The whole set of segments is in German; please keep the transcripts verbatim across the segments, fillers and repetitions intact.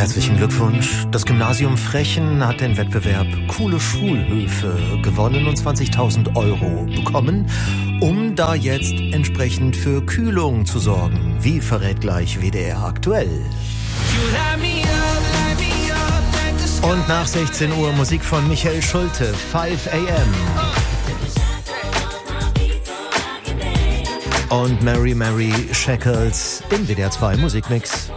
Herzlichen Glückwunsch. Das Gymnasium Frechen hat den Wettbewerb Coole Schulhöfe gewonnen und zwanzigtausend Euro bekommen, um da jetzt entsprechend für Kühlung zu sorgen. Wie verrät gleich W D R aktuell. Und nach sechzehn Uhr Musik von Michael Schulte, five a m Und Mary Mary Shackles im W D R zwei Musikmix.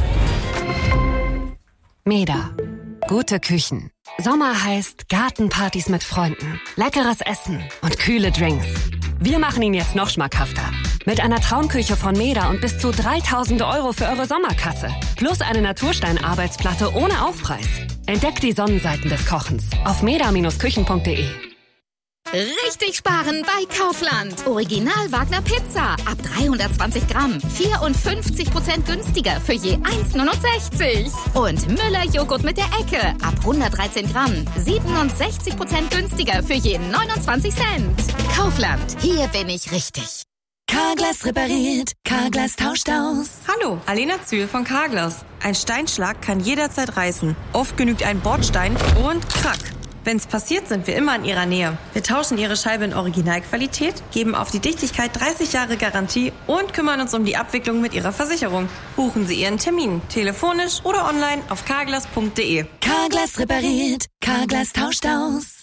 Meda. Gute Küchen. Sommer heißt Gartenpartys mit Freunden, leckeres Essen und kühle Drinks. Wir machen ihn jetzt noch schmackhafter. Mit einer Traumküche von Meda und bis zu dreitausend Euro für eure Sommerkasse. Plus eine Naturstein-Arbeitsplatte ohne Aufpreis. Entdeckt die Sonnenseiten des Kochens auf meda Bindestrich küchen punkt de. Richtig sparen bei Kaufland. Original Wagner Pizza ab dreihundertzwanzig Gramm. vierundfünfzig Prozent günstiger für je eins Komma neunundsechzig. Und Müller Joghurt mit der Ecke ab hundertdreizehn Gramm. siebenundsechzig Prozent günstiger für je neunundzwanzig Cent. Kaufland, hier bin ich richtig. Carglass repariert, Carglass tauscht aus. Hallo, Alena Zühl von Carglass. Ein Steinschlag kann jederzeit reißen. Oft genügt ein Bordstein und krack. Wenn's passiert, sind wir immer in Ihrer Nähe. Wir tauschen Ihre Scheibe in Originalqualität, geben auf die Dichtigkeit dreißig Jahre Garantie und kümmern uns um die Abwicklung mit Ihrer Versicherung. Buchen Sie Ihren Termin, telefonisch oder online auf carglass punkt de. Carglass repariert, Carglass tauscht aus.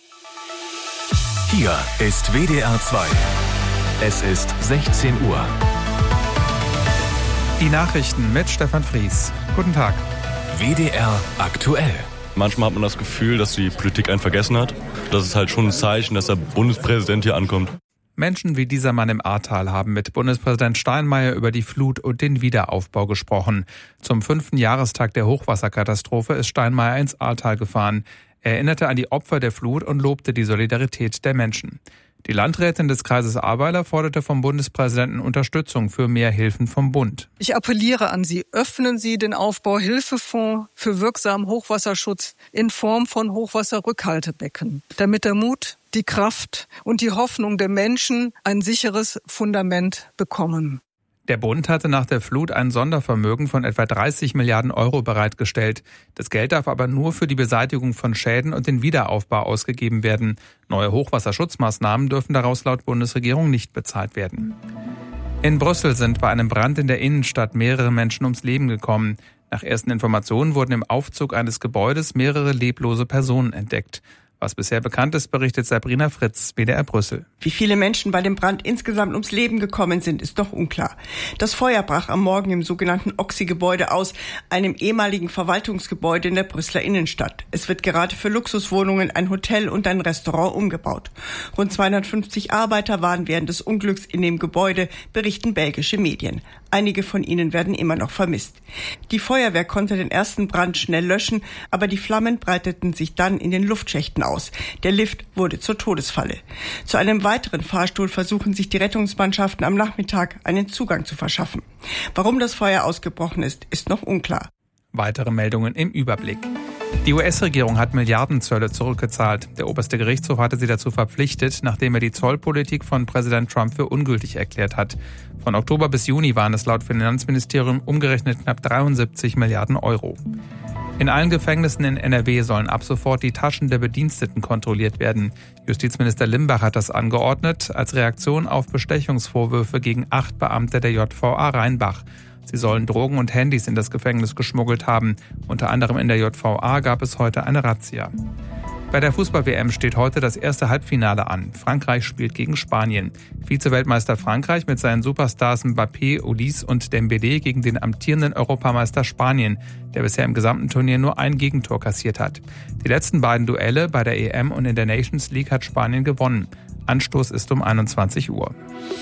Hier ist W D R zwei. Es ist sechzehn Uhr. Die Nachrichten mit Stefan Fries. Guten Tag. W D R aktuell. Manchmal hat man das Gefühl, dass die Politik einen vergessen hat. Das ist halt schon ein Zeichen, dass der Bundespräsident hier ankommt. Menschen wie dieser Mann im Ahrtal haben mit Bundespräsident Steinmeier über die Flut und den Wiederaufbau gesprochen. Zum fünften Jahrestag der Hochwasserkatastrophe ist Steinmeier ins Ahrtal gefahren. Er erinnerte an die Opfer der Flut und lobte die Solidarität der Menschen. Die Landrätin des Kreises Ahrweiler forderte vom Bundespräsidenten Unterstützung für mehr Hilfen vom Bund. Ich appelliere an Sie, öffnen Sie den Aufbauhilfefonds für wirksamen Hochwasserschutz in Form von Hochwasserrückhaltebecken, damit der Mut, die Kraft und die Hoffnung der Menschen ein sicheres Fundament bekommen. Der Bund hatte nach der Flut ein Sondervermögen von etwa dreißig Milliarden Euro bereitgestellt. Das Geld darf aber nur für die Beseitigung von Schäden und den Wiederaufbau ausgegeben werden. Neue Hochwasserschutzmaßnahmen dürfen daraus laut Bundesregierung nicht bezahlt werden. In Brüssel sind bei einem Brand in der Innenstadt mehrere Menschen ums Leben gekommen. Nach ersten Informationen wurden im Aufzug eines Gebäudes mehrere leblose Personen entdeckt. Was bisher bekannt ist, berichtet Sabrina Fritz, W D R Brüssel. Wie viele Menschen bei dem Brand insgesamt ums Leben gekommen sind, ist noch unklar. Das Feuer brach am Morgen im sogenannten Oxy-Gebäude aus, einem ehemaligen Verwaltungsgebäude in der Brüsseler Innenstadt. Es wird gerade für Luxuswohnungen, ein Hotel und ein Restaurant umgebaut. Rund zweihundertfünfzig Arbeiter waren während des Unglücks in dem Gebäude, berichten belgische Medien. Einige von ihnen werden immer noch vermisst. Die Feuerwehr konnte den ersten Brand schnell löschen, aber die Flammen breiteten sich dann in den Luftschächten aus. Der Lift wurde zur Todesfalle. Zu einem weiteren Fahrstuhl versuchen sich die Rettungsmannschaften am Nachmittag einen Zugang zu verschaffen. Warum das Feuer ausgebrochen ist, ist noch unklar. Weitere Meldungen im Überblick. Die U S-Regierung hat Milliardenzölle zurückgezahlt. Der oberste Gerichtshof hatte sie dazu verpflichtet, nachdem er die Zollpolitik von Präsident Trump für ungültig erklärt hat. Von Oktober bis Juni waren es laut Finanzministerium umgerechnet knapp dreiundsiebzig Milliarden Euro. In allen Gefängnissen in N R W sollen ab sofort die Taschen der Bediensteten kontrolliert werden. Justizminister Limbach hat das angeordnet, als Reaktion auf Bestechungsvorwürfe gegen acht Beamte der J V A Rheinbach. Sie sollen Drogen und Handys in das Gefängnis geschmuggelt haben. Unter anderem in der J V A gab es heute eine Razzia. Bei der Fußball-W M steht heute das erste Halbfinale an. Frankreich spielt gegen Spanien. Vize-Weltmeister Frankreich mit seinen Superstars Mbappé, Olise und Dembélé gegen den amtierenden Europameister Spanien, der bisher im gesamten Turnier nur ein Gegentor kassiert hat. Die letzten beiden Duelle bei der E M und in der Nations League hat Spanien gewonnen. Anstoß ist um einundzwanzig Uhr.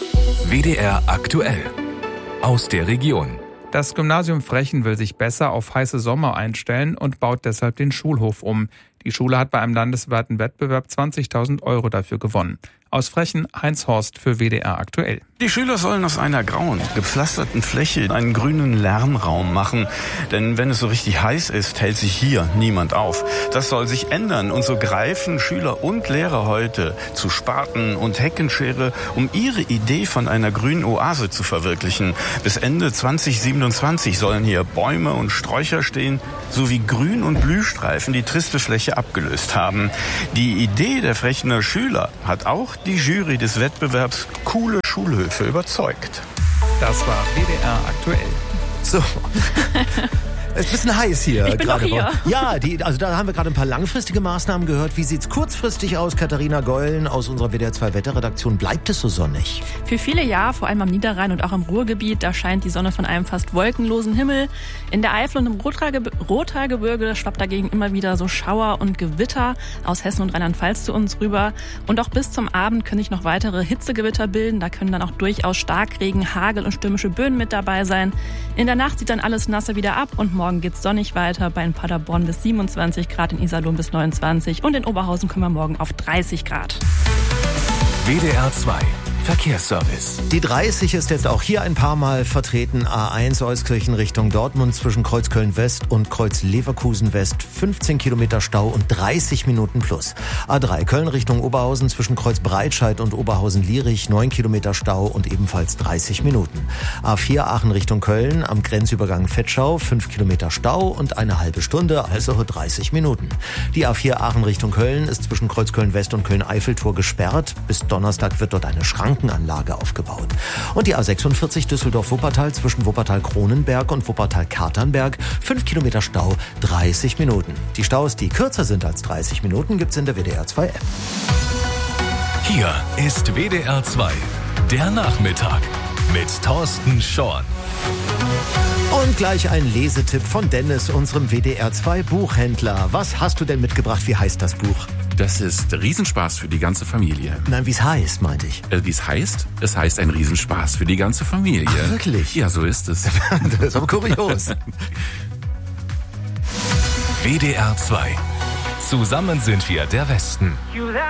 W D R aktuell. Aus der Region. Das Gymnasium Frechen will sich besser auf heiße Sommer einstellen und baut deshalb den Schulhof um. Die Schule hat bei einem landesweiten Wettbewerb zwanzigtausend Euro dafür gewonnen. Aus Frechen Heinz Horst für W D R aktuell. Die Schüler sollen aus einer grauen, gepflasterten Fläche einen grünen Lernraum machen. Denn wenn es so richtig heiß ist, hält sich hier niemand auf. Das soll sich ändern und so greifen Schüler und Lehrer heute zu Spaten und Heckenschere, um ihre Idee von einer grünen Oase zu verwirklichen. Bis Ende zwanzig siebenundzwanzig sollen hier Bäume und Sträucher stehen, sowie Grün- und Blühstreifen die triste Fläche abgelöst haben. Die Idee der Frechener Schüler hat auch die Jury des Wettbewerbs Coole Schulhöfe überzeugt. Das war W D R aktuell. So. Es ist ein bisschen heiß hier. Ich bin gerade. Hier. Ja, die, also da haben wir gerade ein paar langfristige Maßnahmen gehört. Wie sieht's kurzfristig aus? Katharina Geulen aus unserer W D R zwei Wetterredaktion. Bleibt es so sonnig? Für viele ja, vor allem am Niederrhein und auch im Ruhrgebiet. Da scheint die Sonne von einem fast wolkenlosen Himmel. In der Eifel und im Rothaargebirge schwappt dagegen immer wieder so Schauer und Gewitter aus Hessen und Rheinland-Pfalz zu uns rüber. Und auch bis zum Abend können sich noch weitere Hitzegewitter bilden. Da können dann auch durchaus Starkregen, Hagel und stürmische Böen mit dabei sein. In der Nacht sieht dann alles Nasse wieder ab und morgen geht's sonnig weiter. Bei Paderborn bis siebenundzwanzig Grad, in Iserlohn bis neunundzwanzig und in Oberhausen kommen wir morgen auf dreißig Grad. W D R zwei Verkehrsservice. Die dreißig ist jetzt auch hier ein paar Mal vertreten. A eins Euskirchen Richtung Dortmund zwischen Kreuz Köln-West und Kreuz Leverkusen-West. fünfzehn Kilometer Stau und dreißig Minuten plus. A drei Köln Richtung Oberhausen zwischen Kreuz Breitscheid und Oberhausen-Lierich. neun Kilometer Stau und ebenfalls dreißig Minuten. A vier Aachen Richtung Köln am Grenzübergang Vetschau. fünf Kilometer Stau und eine halbe Stunde, also dreißig Minuten. Die A vier Aachen Richtung Köln ist zwischen Kreuz Köln-West und Köln-Eiffeltor gesperrt. Bis Donnerstag wird dort eine Schranke Anlage aufgebaut. Und die A sechsundvierzig Düsseldorf-Wuppertal zwischen Wuppertal-Kronenberg und Wuppertal-Katernberg. fünf Kilometer Stau, dreißig Minuten. Die Staus, die kürzer sind als dreißig Minuten, gibt's in der W D R zwei App. Hier ist W D R zwei, der Nachmittag mit Thorsten Schorn. Und gleich ein Lesetipp von Dennis, unserem W D R zwei Buchhändler. Was hast du denn mitgebracht? Wie heißt das Buch? Das ist Riesenspaß für die ganze Familie. Nein, wie es heißt, meinte ich. Äh, wie es heißt? Es heißt ein Riesenspaß für die ganze Familie. Ach, wirklich? Ja, so ist es. Das ist aber kurios. W D R zwei. Zusammen sind wir der Westen.